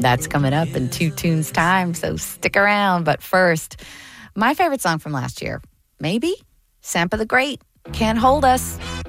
That's coming up in 2 tunes time, so stick around. But first, my favorite song from last year, maybe Sampa the Great, Can't Hold Us.